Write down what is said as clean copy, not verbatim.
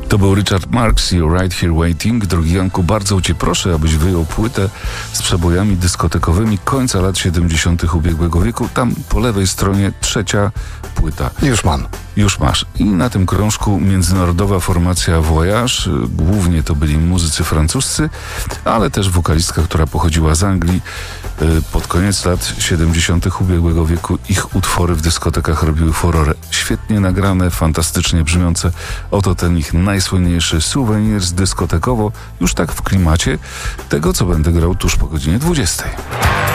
To był Richard Marx i Right Here Waiting. Drogi Janku, bardzo cię proszę, abyś wyjął płytę z przebojami dyskotekowymi końca lat 70. ubiegłego wieku. Tam po lewej stronie trzecia płyta. Już mam. Już masz. I na tym krążku międzynarodowa formacja Voyage. Głównie to byli muzycy francuscy, ale też wokalistka, która pochodziła z Anglii. Pod koniec lat 70. ubiegłego wieku ich utwory w dyskotekach robiły furorę. Świetnie nagrane, fantastycznie brzmiące. Oto ten ich najsłynniejszy Souvenirs dyskotekowo, już tak w klimacie tego, co będę grał tuż po godzinie 20.